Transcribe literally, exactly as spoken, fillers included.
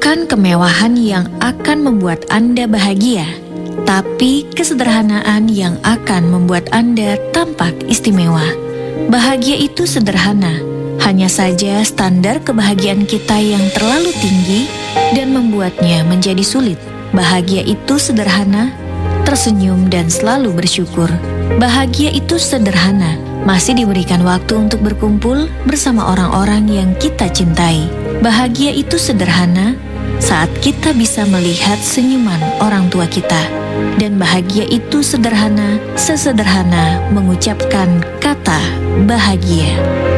bukan kemewahan yang akan membuat Anda bahagia, tapi kesederhanaan yang akan membuat Anda tampak istimewa. Bahagia itu sederhana, hanya saja standar kebahagiaan kita yang terlalu tinggi dan membuatnya menjadi sulit. Bahagia itu sederhana, tersenyum dan selalu bersyukur. Bahagia itu sederhana, masih diberikan waktu untuk berkumpul bersama orang-orang yang kita cintai. Bahagia itu sederhana saat kita bisa melihat senyuman orang tua kita. Dan bahagia itu sederhana, sesederhana mengucapkan kata bahagia.